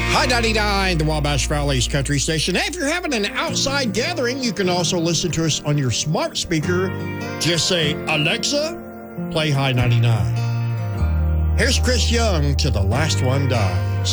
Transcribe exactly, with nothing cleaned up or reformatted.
High ninety-nine, the Wabash Valley's country station. Hey, if you're having an outside gathering, you can also listen to us on your smart speaker. Just say, Alexa, play High ninety-nine. Here's Chris Young to The Last One Dies.